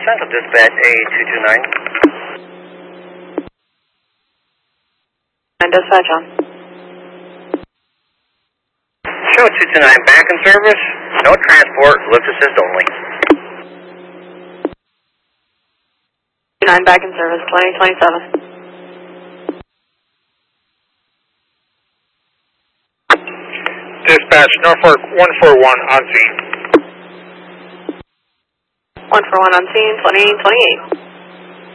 Central Dispatch A229. And dispatch on. Show 229 back in service. No transport, lift assist only. 229 back in service, 2027. Dispatch, Norfolk 141 on scene. 141 on scene, 2028.